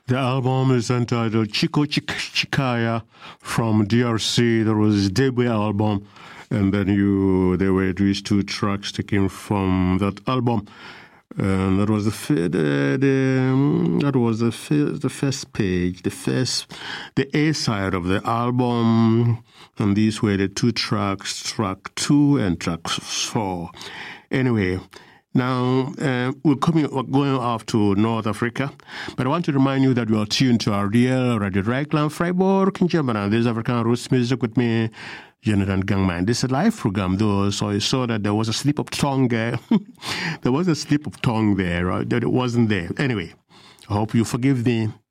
The album is entitled Chico Chikaya from DRC. There was a debut album, and then there were these 2 tracks taken from that album. And that was the first page, the A side of the album, and these were the 2 tracks, track 2 and track 4. Anyway, now we're going off to North Africa, but I want to remind you that you are tuned to our real Radio Dreieckland Freiburg in Germany. This is African Roots Music with me, Jonathan Gangman. This is a live program, though, so I saw that there was a slip of tongue there. There was a slip of tongue there, right? That it wasn't there. Anyway, I hope you forgive me.